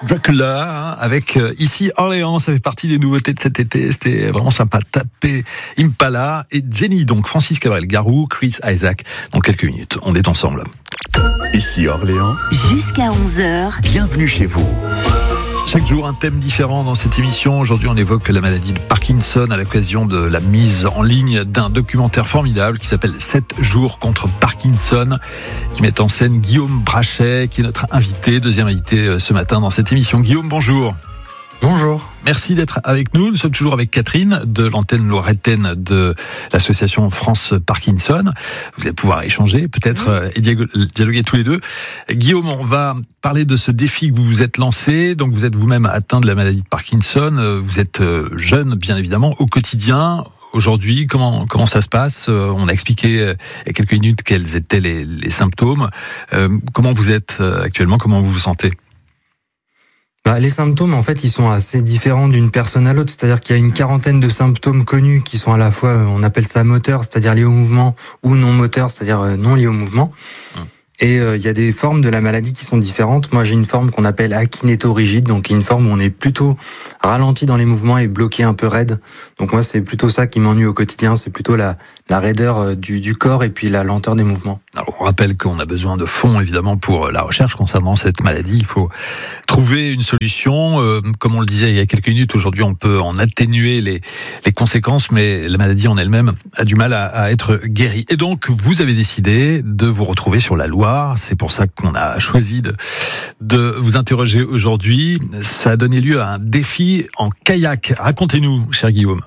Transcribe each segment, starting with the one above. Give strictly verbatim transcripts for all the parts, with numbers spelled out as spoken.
Dracula, hein, avec euh, ici Orléans, ça fait partie des nouveautés de cet été, c'était vraiment sympa. Taper Impala et Jenny, donc Francis Cabrel-Garou, Chris Isaac, dans quelques minutes, on est ensemble. Ici Orléans, jusqu'à onze heures, bienvenue chez vous. Chaque jour, un thème différent dans cette émission. Aujourd'hui, on évoque la maladie de Parkinson à l'occasion de la mise en ligne d'un documentaire formidable qui s'appelle sept jours contre Parkinson, qui met en scène Guillaume Brachet, qui est notre invité, deuxième invité ce matin dans cette émission. Guillaume, bonjour. Bonjour. Merci d'être avec nous. Nous sommes toujours avec Catherine de l'antenne loiretaine de l'association France Parkinson. Vous allez pouvoir échanger peut-être et dialoguer tous les deux. Guillaume, on va parler de ce défi que vous vous êtes lancé. Donc vous êtes vous-même atteint de la maladie de Parkinson. Vous êtes jeune, bien évidemment, au quotidien. Aujourd'hui, comment comment ça se passe? On a expliqué il y a quelques minutes quels étaient les, les symptômes. Euh, comment vous êtes actuellement? Comment vous vous sentez? Bah, les symptômes, en fait, ils sont assez différents d'une personne à l'autre. C'est-à-dire qu'il y a une quarantaine de symptômes connus qui sont à la fois, on appelle ça moteurs, c'est-à-dire liés au mouvement, ou non moteurs, c'est-à-dire non liés au mouvement. Hum. Et euh, il y a des formes de la maladie qui sont différentes. Moi, j'ai une forme qu'on appelle akinétorigide, donc une forme où on est plutôt ralenti dans les mouvements et bloqué un peu raide. Donc moi, c'est plutôt ça qui m'ennuie au quotidien, c'est plutôt la, la raideur du, du corps et puis la lenteur des mouvements. Alors, on rappelle qu'on a besoin de fonds, évidemment, pour la recherche concernant cette maladie. Il faut trouver une solution. Euh, comme on le disait il y a quelques minutes, aujourd'hui, on peut en atténuer les, les conséquences, mais la maladie en elle-même a du mal à, à être guérie. Et donc, vous avez décidé de vous retrouver sur la Loire. C'est pour ça qu'on a choisi de, de vous interroger aujourd'hui. Ça a donné lieu à un défi en kayak. Racontez-nous, cher Guillaume.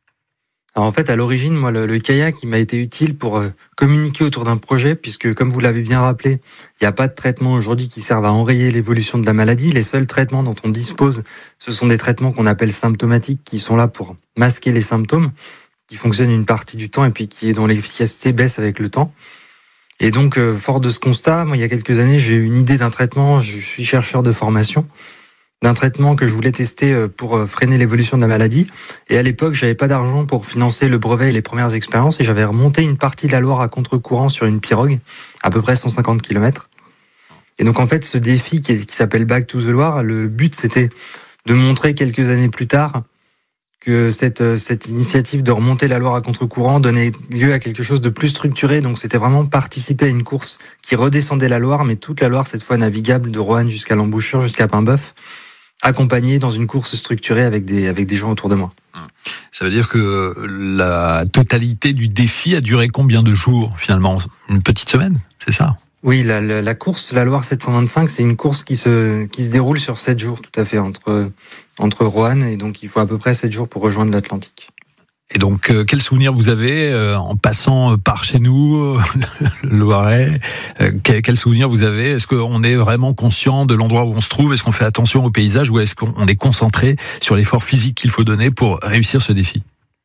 Alors en fait, à l'origine, moi, le, le kayak, il m'a été utile pour euh, communiquer autour d'un projet, puisque, comme vous l'avez bien rappelé, il n'y a pas de traitement aujourd'hui qui servent à enrayer l'évolution de la maladie. Les seuls traitements dont on dispose, ce sont des traitements qu'on appelle symptomatiques, qui sont là pour masquer les symptômes, qui fonctionnent une partie du temps et puis qui, dont l'efficacité baisse avec le temps. Et donc, euh, fort de ce constat, moi, il y a quelques années, j'ai eu une idée d'un traitement, je suis chercheur de formation, d'un traitement que je voulais tester pour freiner l'évolution de la maladie. Et à l'époque, j'avais pas d'argent pour financer le brevet et les premières expériences, et j'avais remonté une partie de la Loire à contre-courant sur une pirogue, à peu près cent cinquante kilomètres. Et donc, en fait, ce défi qui, est, qui s'appelle Back to the Loire, le but, c'était de montrer quelques années plus tard que cette cette initiative de remonter la Loire à contre-courant donnait lieu à quelque chose de plus structuré. Donc c'était vraiment participer à une course qui redescendait la Loire, mais toute la Loire cette fois navigable de Roanne jusqu'à l'embouchure, jusqu'à Paimboeuf, accompagnée dans une course structurée avec des avec des gens autour de moi. Ça veut dire que la totalité du défi a duré combien de jours finalement? Une petite semaine, c'est ça? Oui, la, la, la course, la Loire sept cent vingt-cinq, c'est une course qui se qui se déroule sur sept jours, tout à fait, entre entre Roanne, et donc il faut à peu près sept jours pour rejoindre l'Atlantique. Et donc, euh, quel souvenir vous avez euh, en passant par chez nous, euh, le Loiret? euh, quel, quel souvenir vous avez? Est-ce qu'on est vraiment conscient de l'endroit où on se trouve? Est-ce qu'on fait attention au paysage, ou est-ce qu'on est concentré sur l'effort physique qu'il faut donner pour réussir ce défi?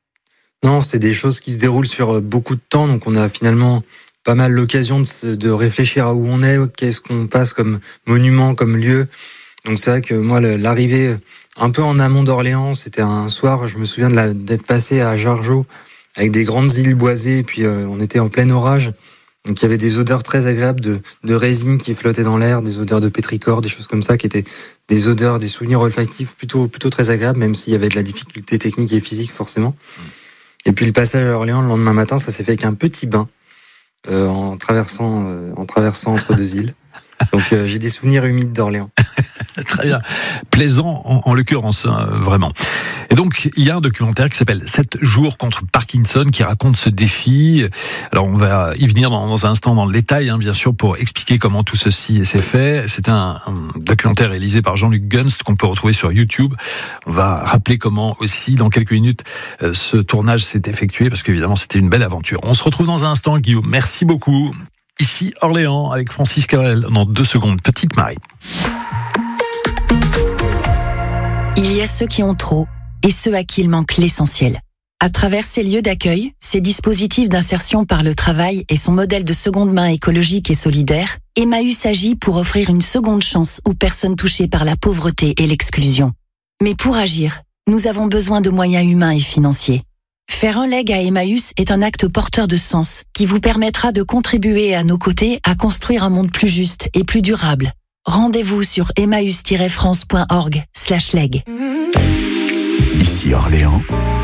Non, c'est des choses qui se déroulent sur beaucoup de temps, donc on a finalement pas mal l'occasion de, de réfléchir à où on est, qu'est-ce qu'on passe comme monument, comme lieu. Donc c'est vrai que moi, l'arrivée un peu en amont d'Orléans, c'était un soir, je me souviens de la, d'être passé à Jargeau avec des grandes îles boisées, et puis euh, on était en plein orage. Donc il y avait des odeurs très agréables de, de résine qui flottaient dans l'air, des odeurs de pétrichor, des choses comme ça, qui étaient des odeurs, des souvenirs olfactifs plutôt plutôt très agréables, même s'il y avait de la difficulté technique et physique forcément. Et puis le passage à Orléans le lendemain matin, ça s'est fait avec un petit bain. Euh, en traversant euh, en traversant entre deux îles. Donc euh, j'ai des souvenirs humides d'Orléans. Très bien, plaisant en, en l'occurrence, hein, vraiment. Et donc il y a un documentaire qui s'appelle sept jours contre Parkinson, qui raconte ce défi. Alors on va y venir dans, dans un instant dans le détail, hein, bien sûr, pour expliquer comment tout ceci s'est fait. C'est un, un documentaire réalisé par Jean-Luc Gunst qu'on peut retrouver sur YouTube. On va rappeler comment aussi dans quelques minutes euh, ce tournage s'est effectué, parce qu'évidemment c'était une belle aventure. On se retrouve dans un instant, Guillaume. Merci beaucoup. Ici Orléans avec Francis Cabrel. Dans deux secondes, Petite Marie. Il y a ceux qui ont trop et ceux à qui il manque l'essentiel. À travers ces lieux d'accueil, ces dispositifs d'insertion par le travail et son modèle de seconde main écologique et solidaire, Emmaüs agit pour offrir une seconde chance aux personnes touchées par la pauvreté et l'exclusion. Mais pour agir, nous avons besoin de moyens humains et financiers. Faire un leg à Emmaüs est un acte porteur de sens qui vous permettra de contribuer à nos côtés à construire un monde plus juste et plus durable. Rendez-vous sur emmaüs tiret france point org slash leg. Ici Orléans.